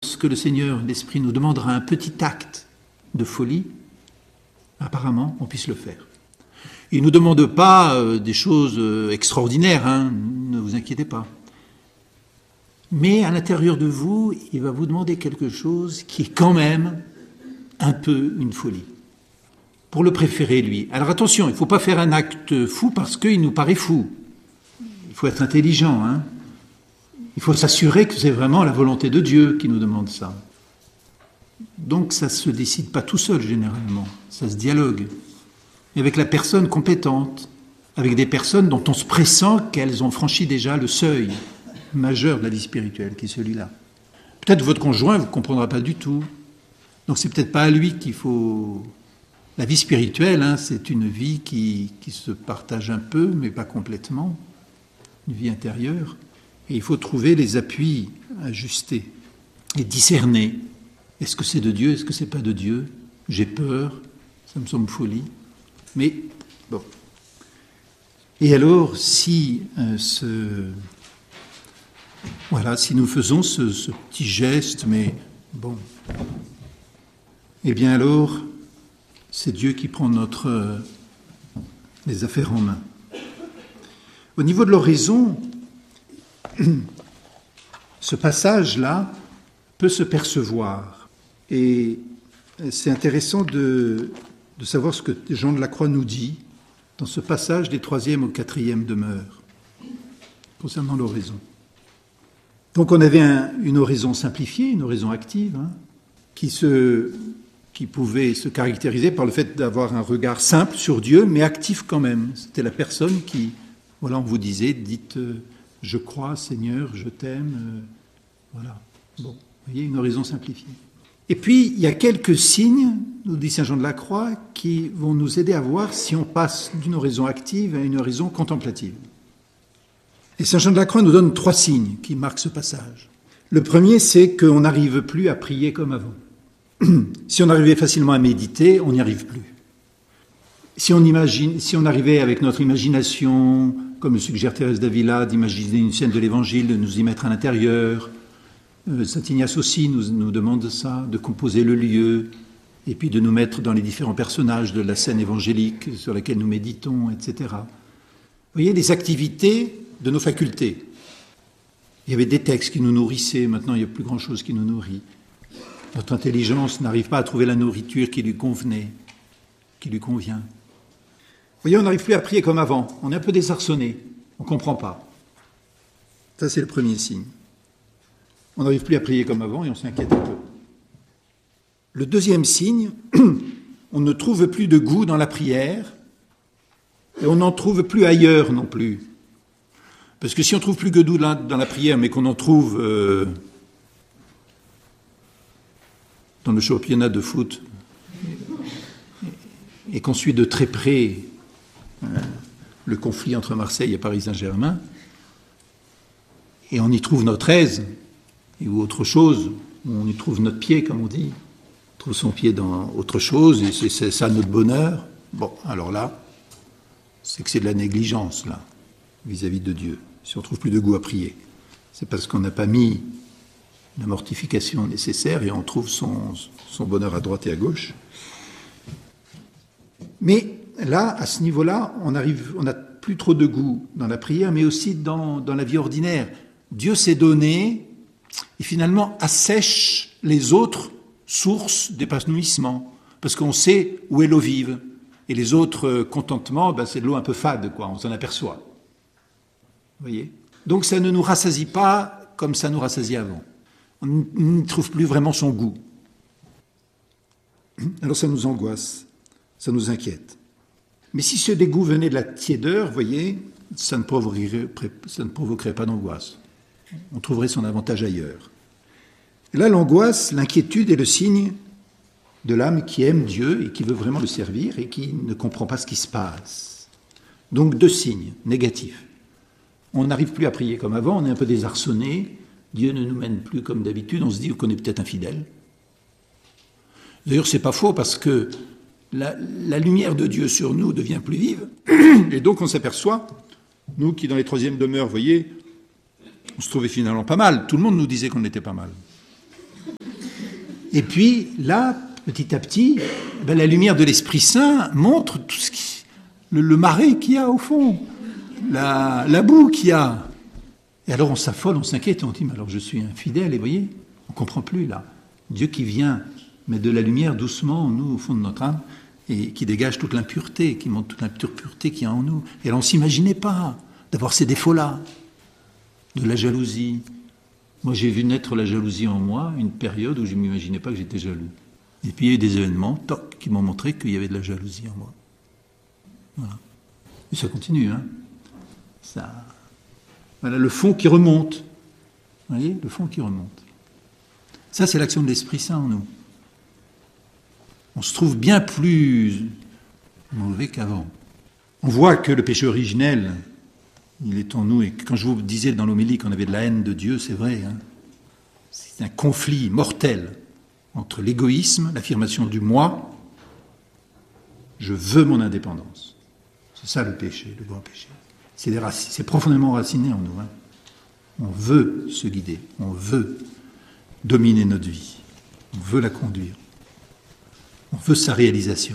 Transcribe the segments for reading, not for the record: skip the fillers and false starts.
lorsque le Seigneur, l'Esprit, nous demandera un petit acte de folie, apparemment, on puisse le faire. Il ne nous demande pas des choses extraordinaires, hein, ne vous inquiétez pas. Mais à l'intérieur de vous, il va vous demander quelque chose qui est quand même un peu une folie. Pour le préférer, lui. Alors attention, il ne faut pas faire un acte fou parce qu'il nous paraît fou. Il faut être intelligent, hein. Il faut s'assurer que c'est vraiment la volonté de Dieu qui nous demande ça. Donc ça ne se décide pas tout seul, généralement. Ça se dialogue. Et avec la personne compétente, avec des personnes dont on se pressent qu'elles ont franchi déjà le seuil majeur de la vie spirituelle, qui est celui-là. Peut-être votre conjoint ne vous comprendra pas du tout. Donc c'est peut-être pas à lui qu'il faut... La vie spirituelle, hein, c'est une vie qui se partage un peu, mais pas complètement. Une vie intérieure. Et il faut trouver les appuis ajustés et discerner. Est-ce que c'est de Dieu? Est-ce que c'est pas de Dieu? J'ai peur, ça me semble folie. Mais bon. Et alors, si si nous faisons ce petit geste, mais bon, eh bien alors, c'est Dieu qui prend les affaires en main. Au niveau de l'oraison, ce passage-là peut se percevoir. Et c'est intéressant de savoir ce que Jean de la Croix nous dit dans ce passage des 3e aux 4e demeures concernant l'oraison. Donc on avait une oraison simplifiée, une oraison active, hein, qui pouvait se caractériser par le fait d'avoir un regard simple sur Dieu, mais actif quand même. C'était la personne qui, voilà, on vous disait, dites « je crois, Seigneur, je t'aime ». Voilà. Bon, vous voyez, une oraison simplifiée. Et puis, il y a quelques signes, nous dit Saint Jean de la Croix, qui vont nous aider à voir si on passe d'une oraison active à une oraison contemplative. Et Saint Jean de la Croix nous donne 3 signes qui marquent ce passage. Le premier, c'est qu'on n'arrive plus à prier comme avant. Si on arrivait facilement à méditer, on n'y arrive plus. Si on arrivait avec notre imagination, comme le suggère Thérèse d'Avila, d'imaginer une scène de l'Évangile, de nous y mettre à l'intérieur, Saint Ignace aussi nous demande ça, de composer le lieu, et puis de nous mettre dans les différents personnages de la scène évangélique sur laquelle nous méditons, etc. Vous voyez, des activités de nos facultés. Il y avait des textes qui nous nourrissaient, maintenant il n'y a plus grand-chose qui nous nourrit. Notre intelligence n'arrive pas à trouver la nourriture qui lui convenait, qui lui convient. Vous voyez, on n'arrive plus à prier comme avant, on est un peu désarçonné, on ne comprend pas. Ça, c'est le premier signe. On n'arrive plus à prier comme avant et on s'inquiète un peu. Le deuxième signe, on ne trouve plus de goût dans la prière et on n'en trouve plus ailleurs non plus. Parce que si on ne trouve plus de goût dans la prière, mais qu'on en trouve dans le championnat de foot et qu'on suit de très près le conflit entre Marseille et Paris Saint-Germain, et on y trouve notre aise, ou autre chose, on y trouve notre pied, comme on dit, on trouve son pied dans autre chose, et c'est ça notre bonheur. Bon, alors là, c'est que c'est de la négligence, là, vis-à-vis de Dieu. Si on ne trouve plus de goût à prier, c'est parce qu'on n'a pas mis la mortification nécessaire et on trouve son bonheur à droite et à gauche. Mais là, à ce niveau-là, on n'a plus trop de goût dans la prière, mais aussi dans la vie ordinaire. Dieu s'est donné et finalement assèche les autres sources d'épanouissement, parce qu'on sait où est l'eau vive. Et les autres contentements, c'est de l'eau un peu fade, quoi, on s'en aperçoit. Vous voyez ? Donc ça ne nous rassasie pas comme ça nous rassasiait avant. On n'y trouve plus vraiment son goût. Alors ça nous angoisse, ça nous inquiète. Mais si ce dégoût venait de la tiédeur, vous voyez, ça ne provoquerait pas d'angoisse. On trouverait son avantage ailleurs. Et là, l'angoisse, l'inquiétude est le signe de l'âme qui aime Dieu et qui veut vraiment le servir et qui ne comprend pas ce qui se passe. Donc 2 signes négatifs. On n'arrive plus à prier comme avant, on est un peu désarçonné, Dieu ne nous mène plus comme d'habitude, on se dit qu'on est peut-être infidèle. D'ailleurs, c'est pas faux parce que la lumière de Dieu sur nous devient plus vive, et donc on s'aperçoit, nous qui dans les 3e demeures, vous voyez, on se trouvait finalement pas mal, tout le monde nous disait qu'on était pas mal. Et puis là, petit à petit, la lumière de l'Esprit Saint montre tout ce le marais qu'il y a au fond, la boue qu'il y a. Et alors on s'affole, on s'inquiète, on dit, mais alors je suis infidèle, et vous voyez, on ne comprend plus là. Dieu qui vient mettre de la lumière doucement, nous, au fond de notre âme, et qui dégage toute l'impureté, qui montre toute l'impureté qu'il y a en nous. Et alors on ne s'imaginait pas d'avoir ces défauts-là, de la jalousie. Moi j'ai vu naître la jalousie en moi, une période où je ne m'imaginais pas que j'étais jaloux. Et puis il y a eu des événements, toc, qui m'ont montré qu'il y avait de la jalousie en moi. Voilà. Et ça continue, hein. Ça... Voilà le fond qui remonte. Vous voyez, le fond qui remonte. Ça, c'est l'action de l'Esprit Saint en nous. On se trouve bien plus mauvais qu'avant. On voit que le péché originel, il est en nous. Et quand je vous disais dans l'homélie qu'on avait de la haine de Dieu, c'est vrai. Hein. C'est un conflit mortel entre l'égoïsme, l'affirmation du moi, je veux mon indépendance. C'est ça le péché, le grand péché. C'est profondément raciné en nous. Hein. On veut se guider, on veut dominer notre vie, on veut la conduire, on veut sa réalisation.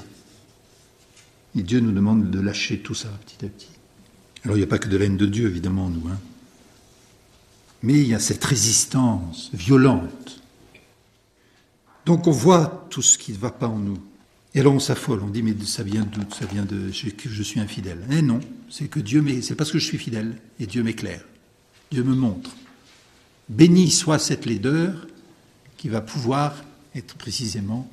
Et Dieu nous demande de lâcher tout ça petit à petit. Alors il n'y a pas que de la haine de Dieu, évidemment, nous. Hein. Mais il y a cette résistance violente. Donc on voit tout ce qui ne va pas en nous. Et alors on s'affole, on dit, mais ça vient d'où? Ça vient de que je suis infidèle. Eh non, c'est que Dieu, c'est parce que je suis fidèle, et Dieu m'éclaire. Dieu me montre. Béni soit cette laideur qui va pouvoir être précisément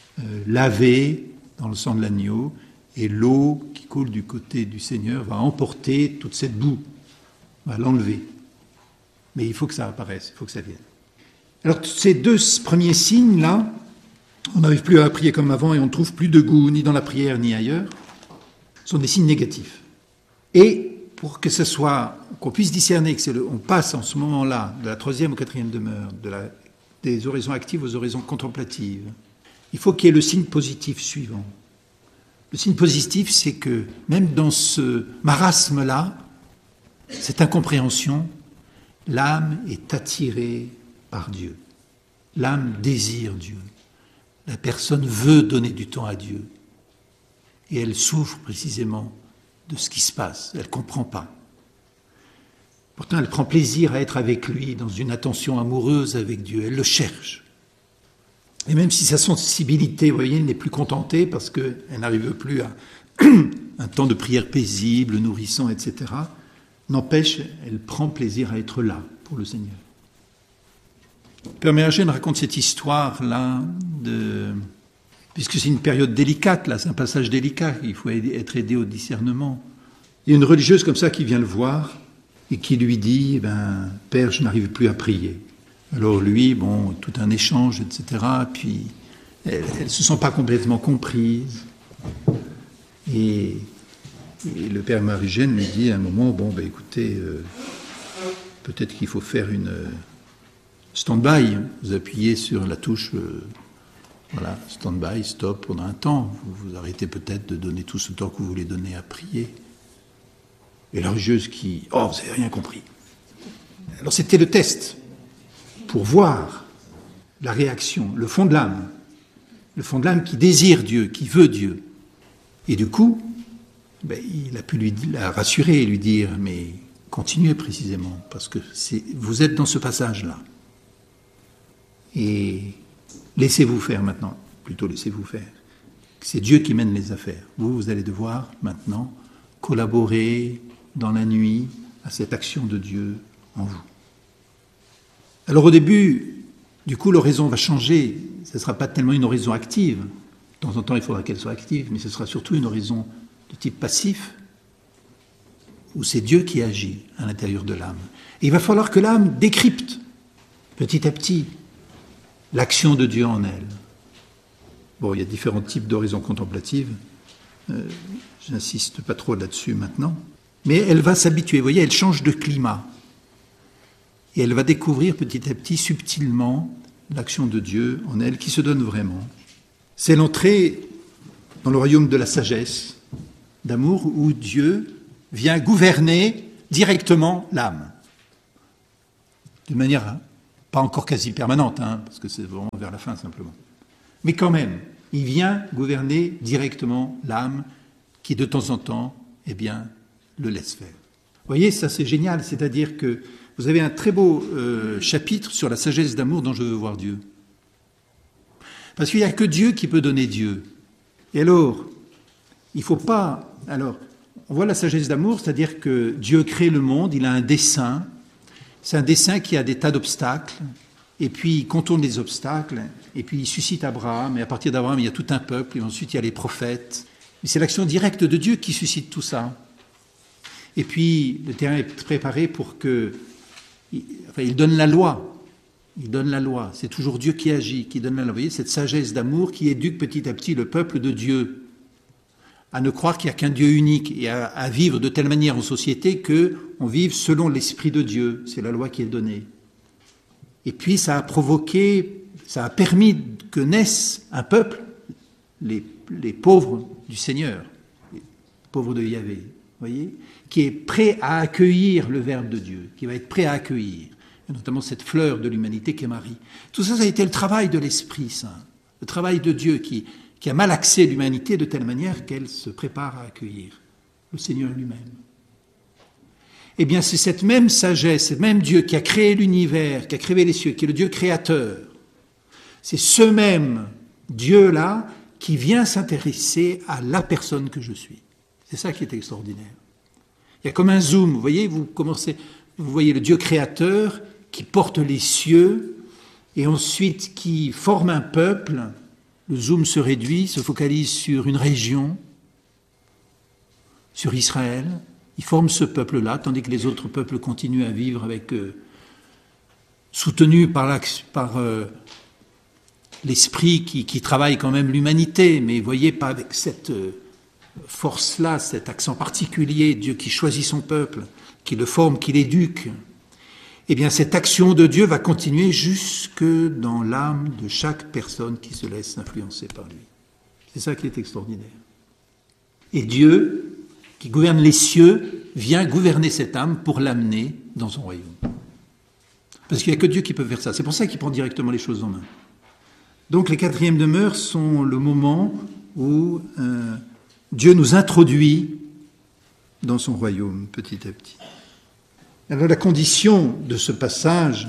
lavée dans le sang de l'agneau, et l'eau qui coule du côté du Seigneur va emporter toute cette boue, va l'enlever. Mais il faut que ça apparaisse, il faut que ça vienne. Alors ces deux premiers signes-là, on n'arrive plus à prier comme avant et on ne trouve plus de goût ni dans la prière ni ailleurs, sont des signes négatifs. Et pour que ce soit, qu'on puisse discerner on passe en ce moment-là de la 3e au 4e demeure, des oraisons actives aux oraisons contemplatives, il faut qu'il y ait le signe positif suivant. Le signe positif, c'est que même dans ce marasme-là, cette incompréhension, l'âme est attirée par Dieu. L'âme désire Dieu. La personne veut donner du temps à Dieu. Et elle souffre précisément de ce qui se passe. Elle ne comprend pas. Pourtant, elle prend plaisir à être avec lui dans une attention amoureuse avec Dieu. Elle le cherche. Et même si sa sensibilité, vous voyez, n'est plus contentée parce qu'elle n'arrive plus à un temps de prière paisible, nourrissant, etc., n'empêche, elle prend plaisir à être là pour le Seigneur. Père Méragène raconte cette histoire-là, puisque c'est une période délicate, là, c'est un passage délicat, il faut être aidé au discernement. Il y a une religieuse comme ça qui vient le voir et qui lui dit « Père, je n'arrive plus à prier ». Alors lui, tout un échange, etc. Puis elle ne se sent pas complètement comprise. Et le Père Méragène lui dit à un moment, écoutez, peut-être qu'il faut faire une stand-by. Vous appuyez sur la touche, stand-by, stop, pendant un temps. Vous arrêtez peut-être de donner tout ce temps que vous voulez donner à prier. Et la religieuse qui, vous n'avez rien compris. Alors c'était le test pour voir la réaction, le fond de l'âme qui désire Dieu, qui veut Dieu. Et du coup, il a pu la rassurer et lui dire, mais continuez précisément, parce que vous êtes dans ce passage-là. Et laissez-vous faire maintenant, plutôt laissez-vous faire. C'est Dieu qui mène les affaires. Vous allez devoir maintenant collaborer dans la nuit à cette action de Dieu en vous. Alors au début, du coup, l'oraison va changer. Ce ne sera pas tellement une oraison active. De temps en temps, il faudra qu'elle soit active, mais ce sera surtout une oraison de type passif, où c'est Dieu qui agit à l'intérieur de l'âme. Et il va falloir que l'âme décrypte, petit à petit, l'action de Dieu en elle. Il y a différents types d'oraisons contemplatives. Je n'insiste pas trop là-dessus maintenant. Mais elle va s'habituer. Vous voyez, elle change de climat. Et elle va découvrir petit à petit, subtilement, l'action de Dieu en elle, qui se donne vraiment. C'est l'entrée dans le royaume de la sagesse, d'amour, où Dieu vient gouverner directement l'âme. D'une manière Pas encore quasi permanente, parce que c'est vraiment vers la fin simplement. Mais quand même, il vient gouverner directement l'âme qui de temps en temps, le laisse faire. Vous voyez, ça c'est génial, c'est-à-dire que vous avez un très beau chapitre sur la sagesse d'amour dont je veux voir Dieu. Parce qu'il n'y a que Dieu qui peut donner Dieu. Et alors, il ne faut pas... Alors, on voit la sagesse d'amour, c'est-à-dire que Dieu crée le monde, il a un dessein. C'est un dessein qui a des tas d'obstacles, et puis il contourne les obstacles, et puis il suscite Abraham, et à partir d'Abraham, il y a tout un peuple, et ensuite il y a les prophètes. Mais c'est l'action directe de Dieu qui suscite tout ça. Et puis, le terrain est préparé pour que... il donne la loi. Il donne la loi. C'est toujours Dieu qui agit, qui donne la loi. Vous voyez, cette sagesse d'amour qui éduque petit à petit le peuple de Dieu à ne croire qu'il n'y a qu'un Dieu unique et à vivre de telle manière en société qu'on vive selon l'Esprit de Dieu. C'est la loi qui est donnée. Et puis, ça a provoqué, ça a permis que naisse un peuple, les pauvres du Seigneur, les pauvres de Yahvé, vous voyez, qui est prêt à accueillir le Verbe de Dieu, qui va être prêt à accueillir, et notamment cette fleur de l'humanité qu'est Marie. Tout ça, ça a été le travail de l'Esprit Saint, le travail de Dieu qui a malaxé l'humanité de telle manière qu'elle se prépare à accueillir le Seigneur lui-même. Eh bien, c'est cette même sagesse, ce même Dieu qui a créé l'univers, qui a créé les cieux, qui est le Dieu créateur. C'est ce même Dieu-là qui vient s'intéresser à la personne que je suis. C'est ça qui est extraordinaire. Il y a comme un zoom, vous voyez, vous voyez le Dieu créateur qui porte les cieux et ensuite qui forme un peuple. Le zoom se réduit, se focalise sur une région, sur Israël. Il forme ce peuple-là, tandis que les autres peuples continuent à vivre avec soutenus par l'esprit qui travaille quand même l'humanité, mais voyez, pas avec cette force-là, cet accent particulier, Dieu qui choisit son peuple, qui le forme, qui l'éduque. Eh bien, cette action de Dieu va continuer jusque dans l'âme de chaque personne qui se laisse influencer par lui. C'est ça qui est extraordinaire. Et Dieu, qui gouverne les cieux, vient gouverner cette âme pour l'amener dans son royaume. Parce qu'il n'y a que Dieu qui peut faire ça. C'est pour ça qu'il prend directement les choses en main. Donc les quatrièmes demeures sont le moment où Dieu nous introduit dans son royaume petit à petit. Alors la condition de ce passage,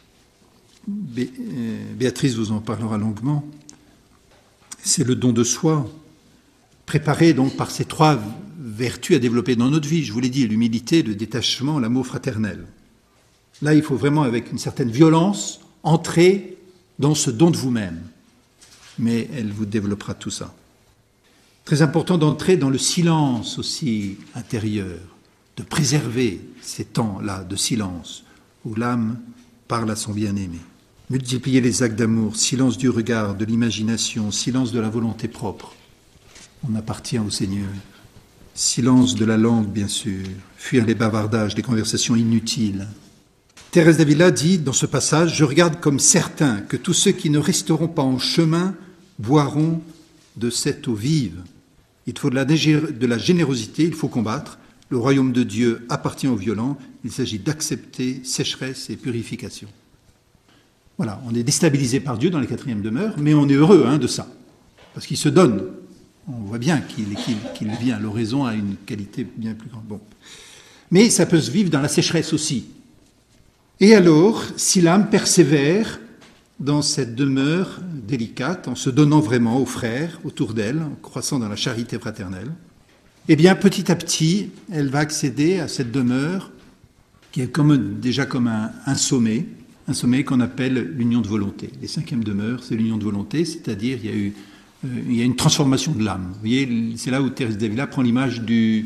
Béatrice vous en parlera longuement, c'est le don de soi, préparé donc par ces trois vertus à développer dans notre vie. Je vous l'ai dit, l'humilité, le détachement, l'amour fraternel. Là, il faut vraiment, avec une certaine violence, entrer dans ce don de vous-même. Mais elle vous développera tout ça. Très important d'entrer dans le silence aussi intérieur, de préserver ces temps-là de silence où l'âme parle à son bien-aimé. Multiplier les actes d'amour, silence du regard, de l'imagination, silence de la volonté propre. On appartient au Seigneur. Silence de la langue, bien sûr. Fuir les bavardages, les conversations inutiles. Thérèse d'Avila dit dans ce passage « Je regarde comme certain que tous ceux qui ne resteront pas en chemin boiront de cette eau vive. Il faut de la générosité, il faut combattre. Le royaume de Dieu appartient aux violents. Il s'agit d'accepter sécheresse et purification. » Voilà, on est déstabilisé par Dieu dans les quatrièmes demeures, mais on est heureux de ça, parce qu'il se donne. On voit bien qu'il vient. L'oraison a une qualité bien plus grande. Bon. Mais ça peut se vivre dans la sécheresse aussi. Et alors, si l'âme persévère dans cette demeure délicate, en se donnant vraiment aux frères autour d'elle, en croissant dans la charité fraternelle, eh bien, petit à petit, elle va accéder à cette demeure qui est déjà comme un sommet qu'on appelle l'union de volonté. Les cinquièmes demeures, c'est l'union de volonté, c'est-à-dire il y a une transformation de l'âme. Vous voyez, c'est là où Thérèse d'Avila prend l'image du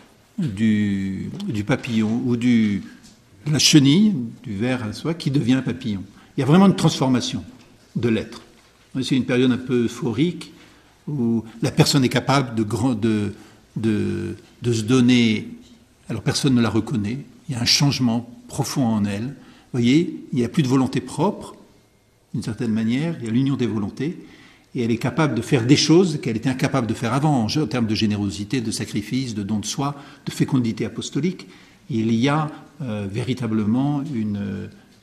papillon ou de la chenille, du ver à soie, qui devient un papillon. Il y a vraiment une transformation de l'être. C'est une période un peu euphorique où la personne est capable de se donner, alors personne ne la reconnaît, il y a un changement profond en elle. Vous voyez, il n'y a plus de volonté propre, d'une certaine manière, il y a l'union des volontés, et elle est capable de faire des choses qu'elle était incapable de faire avant, en termes de générosité, de sacrifice, de don de soi, de fécondité apostolique. Il y a véritablement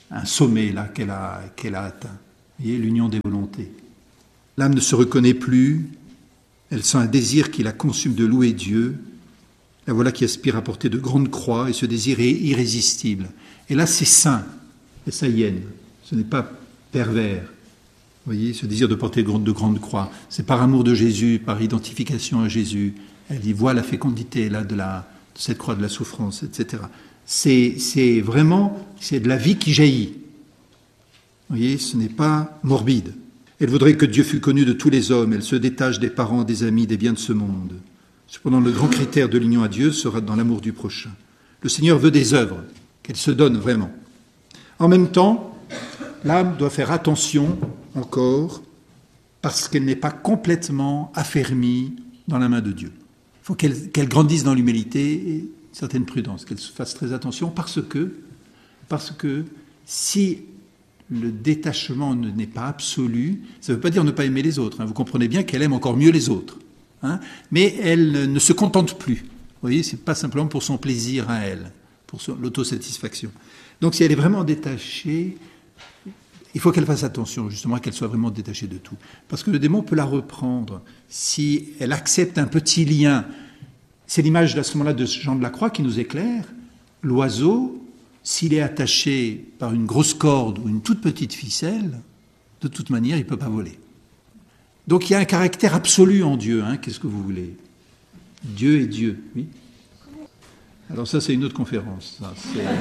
un sommet là qu'elle a atteint. Vous voyez, l'union des volontés. L'âme ne se reconnaît plus, elle sent un désir qui la consume de louer Dieu. La voilà qui aspire à porter de grandes croix, et ce désir est irrésistible. Et là, c'est sain, et ça hyène. Ce n'est pas pervers. Vous voyez, ce désir de porter de grandes croix. C'est par amour de Jésus, par identification à Jésus. Elle y voit la fécondité là, de cette croix de la souffrance, etc. C'est vraiment, c'est de la vie qui jaillit. Vous voyez, ce n'est pas morbide. Elle voudrait que Dieu fût connu de tous les hommes. Elle se détache des parents, des amis, des biens de ce monde. Cependant, le grand critère de l'union à Dieu sera dans l'amour du prochain. Le Seigneur veut des œuvres, qu'elle se donne vraiment. En même temps, l'âme doit faire attention encore, parce qu'elle n'est pas complètement affermie dans la main de Dieu. Il faut qu'elle grandisse dans l'humilité et une certaine prudence, qu'elle fasse très attention, parce que si le détachement n'est pas absolu, ça ne veut pas dire ne pas aimer les autres. Vous comprenez bien qu'elle aime encore mieux les autres. Mais elle ne se contente plus. Vous voyez, ce n'est pas simplement pour son plaisir à elle, pour l'autosatisfaction. Donc si elle est vraiment détachée, il faut qu'elle fasse attention justement qu'elle soit vraiment détachée de tout. Parce que le démon peut la reprendre si elle accepte un petit lien. C'est l'image à ce moment-là de Jean de la Croix qui nous éclaire. L'oiseau, s'il est attaché par une grosse corde ou une toute petite ficelle, de toute manière, il ne peut pas voler. Donc il y a un caractère absolu en Dieu. Qu'est-ce que vous voulez ? Dieu est Dieu, oui. Alors ça, c'est une autre conférence. Ça,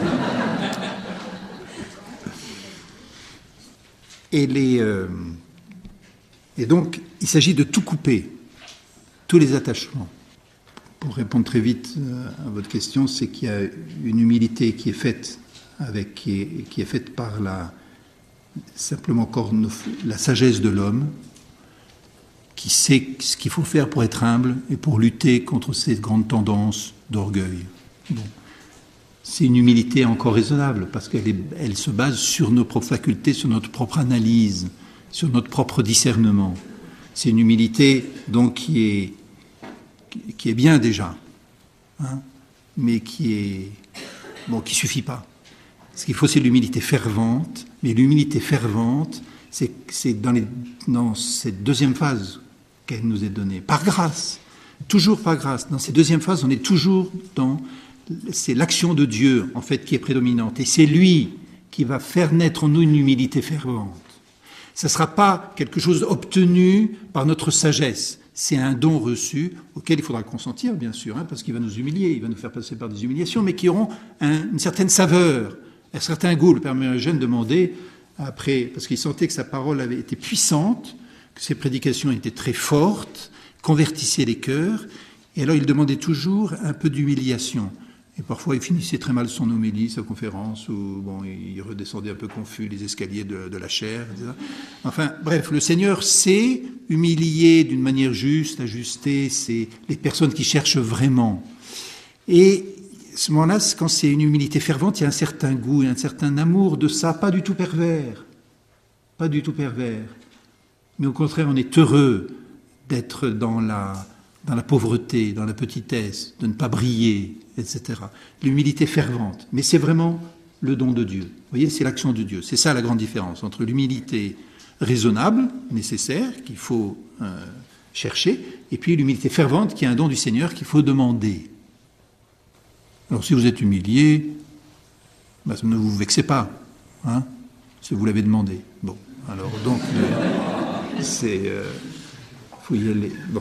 Et donc, il s'agit de tout couper, tous les attachements. Pour répondre très vite à votre question, c'est qu'il y a une humilité qui est faite qui est faite par simplement encore la sagesse de l'homme, qui sait ce qu'il faut faire pour être humble et pour lutter contre ces grandes tendances d'orgueil. Bon. C'est une humilité encore raisonnable, parce qu'elle se base sur nos propres facultés, sur notre propre analyse, sur notre propre discernement. C'est une humilité donc qui est bien déjà, mais qui suffit pas. Ce qu'il faut, c'est l'humilité fervente, mais l'humilité fervente, c'est dans cette deuxième phase qu'elle nous est donnée, par grâce, toujours par grâce. Dans cette deuxième phase, on est toujours c'est l'action de Dieu, en fait, qui est prédominante. Et c'est lui qui va faire naître en nous une humilité fervente. Ce ne sera pas quelque chose obtenu par notre sagesse. C'est un don reçu auquel il faudra consentir, bien sûr, parce qu'il va nous humilier, il va nous faire passer par des humiliations, mais qui auront une certaine saveur, un certain goût. Le Père Eugène demandait, après, parce qu'il sentait que sa parole avait été puissante, que ses prédications étaient très fortes, convertissaient les cœurs, et alors il demandait toujours un peu d'humiliation. Et parfois, il finissait très mal son homélie, sa conférence, où il redescendait un peu confus les escaliers de la chair, etc. Enfin, bref, le Seigneur sait humilier d'une manière juste, ajuster les personnes qui cherchent vraiment. Et à ce moment-là, quand c'est une humilité fervente, il y a un certain goût et un certain amour de ça, pas du tout pervers. Pas du tout pervers. Mais au contraire, on est heureux d'être dans la pauvreté, dans la petitesse, de ne pas briller, etc. L'humilité fervente. Mais c'est vraiment le don de Dieu. Vous voyez, c'est l'action de Dieu. C'est ça la grande différence entre l'humilité raisonnable, nécessaire, qu'il faut chercher, et puis l'humilité fervente, qui est un don du Seigneur qu'il faut demander. Alors si vous êtes humilié, ne vous vexez pas, si vous l'avez demandé. Bon, alors donc, faut y aller. Bon.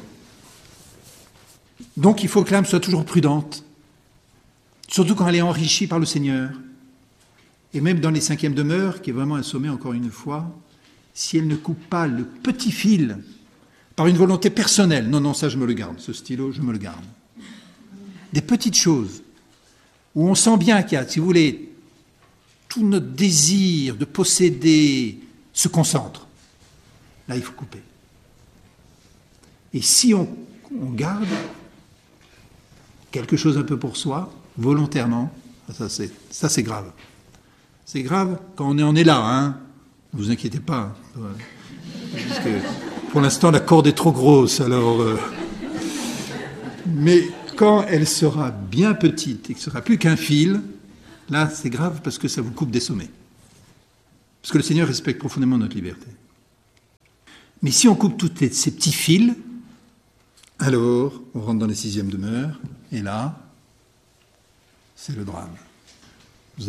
Donc il faut que l'âme soit toujours prudente, surtout quand elle est enrichie par le Seigneur. Et même dans les cinquièmes demeures, qui est vraiment un sommet encore une fois, si elle ne coupe pas le petit fil par une volonté personnelle, non, ça je me le garde, ce stylo je me le garde. Des petites choses où on sent bien qu'il y a, si vous voulez, tout notre désir de posséder se concentre. Là il faut couper. Et si on garde quelque chose un peu pour soi, volontairement, ça c'est grave. C'est grave quand on en est là, ne vous inquiétez pas. Parce que pour l'instant, la corde est trop grosse, alors... Mais quand elle sera bien petite et que ce ne sera plus qu'un fil, là, c'est grave parce que ça vous coupe des sommets. Parce que le Seigneur respecte profondément notre liberté. Mais si on coupe tous ces petits fils, alors on rentre dans les 6e demeures, et là, c'est le drame. Vous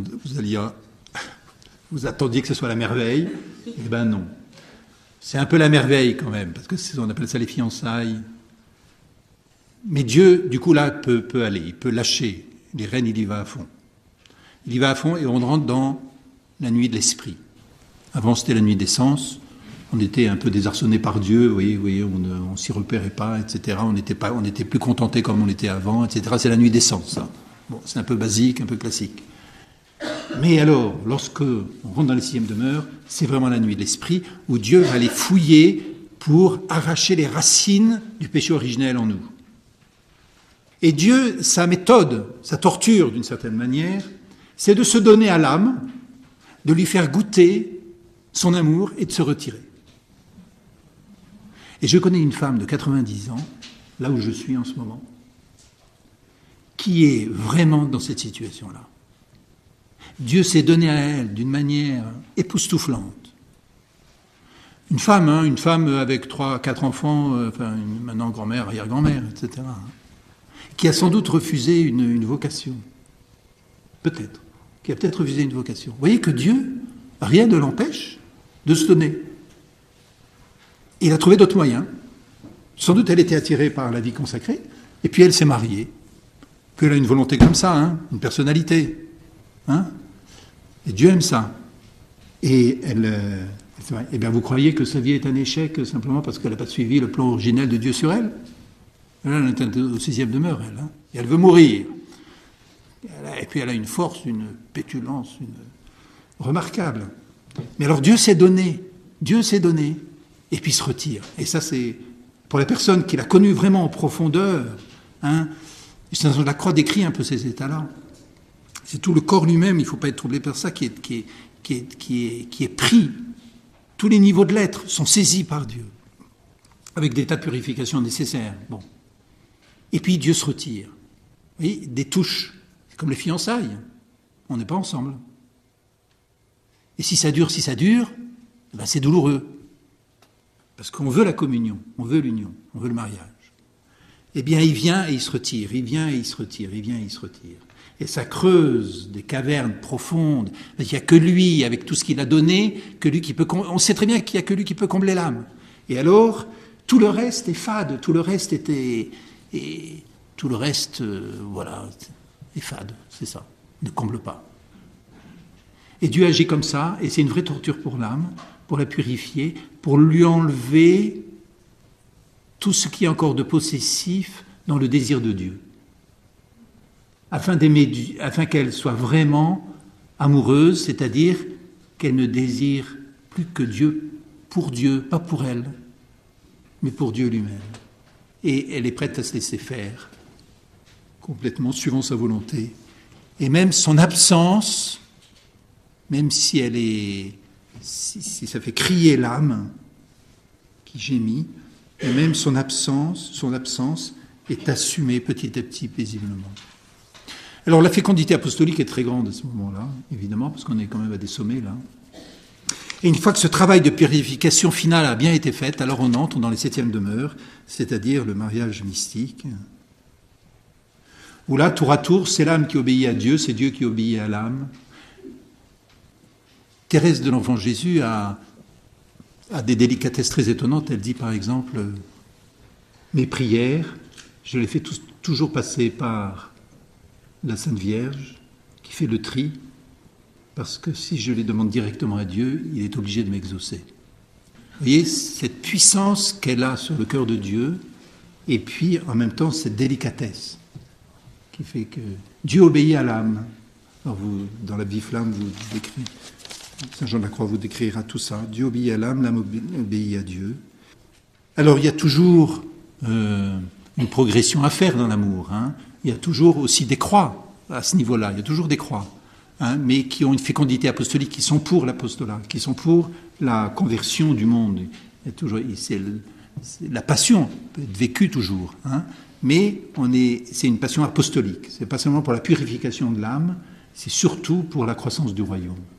attendiez que ce soit la merveille, eh ben non. C'est un peu la merveille quand même, parce que on appelle ça les fiançailles. Mais Dieu, du coup, là, peut aller, il peut lâcher. Les rênes, il y va à fond. Il y va à fond et on rentre dans la nuit de l'esprit. Avant, c'était la nuit des sens. On était un peu désarçonné par Dieu, vous voyez, on s'y repérait pas, etc. On était plus contenté comme on était avant, etc. C'est la nuit des sens, ça. Bon, c'est un peu basique, un peu classique. Mais alors, lorsque on rentre dans les 6e demeures, c'est vraiment la nuit de l'esprit où Dieu va les fouiller pour arracher les racines du péché originel en nous. Et Dieu, sa méthode, sa torture d'une certaine manière, c'est de se donner à l'âme, de lui faire goûter son amour et de se retirer. Et je connais une femme de 90 ans, là où je suis en ce moment, qui est vraiment dans cette situation-là. Dieu s'est donné à elle d'une manière époustouflante. Une femme avec 3-4 enfants, maintenant grand-mère, arrière-grand-mère, etc., qui a sans doute refusé une vocation. Peut-être. Qui a peut-être refusé une vocation. Vous voyez que Dieu, rien ne l'empêche de se donner. Il a trouvé d'autres moyens. Sans doute elle était attirée par la vie consacrée, et puis elle s'est mariée. Puis elle a une volonté comme ça, une personnalité. Et Dieu aime ça. Et eh bien vous croyez que sa vie est un échec simplement parce qu'elle n'a pas suivi le plan originel de Dieu sur elle? Elle est au 6e demeure, elle. Et elle veut mourir. Et puis elle a une force, une pétulance, remarquable. Mais alors Dieu s'est donné, et puis il se retire. Et ça c'est, pour les personnes qui l'a connu vraiment en profondeur, la croix décrit un peu ces états-là. C'est tout le corps lui-même, il ne faut pas être troublé par ça, qui est pris. Tous les niveaux de l'être sont saisis par Dieu, avec des tas de purifications nécessaires. Bon. Et puis Dieu se retire. Vous voyez, des touches, c'est comme les fiançailles. On n'est pas ensemble. Et si ça dure, ben c'est douloureux. Parce qu'on veut la communion, on veut l'union, on veut le mariage. Eh bien, il vient et il se retire, il vient et il se retire, il vient et il se retire. Et ça creuse des cavernes profondes. Il n'y a que lui, avec tout ce qu'il a donné, que lui qui peut. On sait très bien qu'il n'y a que lui qui peut combler l'âme. Et alors, tout le reste est fade, tout le reste est fade, c'est ça. Ne comble pas. Et Dieu agit comme ça, et c'est une vraie torture pour l'âme, pour la purifier, pour lui enlever tout ce qui est encore de possessif dans le désir de Dieu. Afin qu'elle soit vraiment amoureuse, c'est-à-dire qu'elle ne désire plus que Dieu, pour Dieu, pas pour elle, mais pour Dieu lui-même. Et elle est prête à se laisser faire, complètement, suivant sa volonté. Et même son absence, même si ça fait crier l'âme qui gémit, et même son absence est assumée petit à petit, paisiblement. Alors la fécondité apostolique est très grande à ce moment-là, évidemment, parce qu'on est quand même à des sommets là. Et une fois que ce travail de purification finale a bien été fait, alors on entre dans les 7e demeures, c'est-à-dire le mariage mystique, où là, tour à tour, c'est l'âme qui obéit à Dieu, c'est Dieu qui obéit à l'âme. Thérèse de l'Enfant Jésus a des délicatesses très étonnantes. Elle dit par exemple, mes prières, je les fais toujours passer par la Sainte Vierge, qui fait le tri, parce que si je les demande directement à Dieu, il est obligé de m'exaucer. Vous voyez, cette puissance qu'elle a sur le cœur de Dieu, et puis en même temps cette délicatesse, qui fait que Dieu obéit à l'âme. Alors vous, dans la vie flamme, vous décrivez, Saint Jean de la Croix vous décrira tout ça. Dieu obéit à l'âme obéit à Dieu. Alors il y a toujours une progression à faire dans l'amour. Il y a toujours aussi des croix à ce niveau-là. Il y a toujours des croix, mais qui ont une fécondité apostolique, qui sont pour l'apostolat, qui sont pour la conversion du monde. Il y a toujours, la passion peut être vécue toujours, mais c'est une passion apostolique. C'est pas seulement pour la purification de l'âme, c'est surtout pour la croissance du royaume.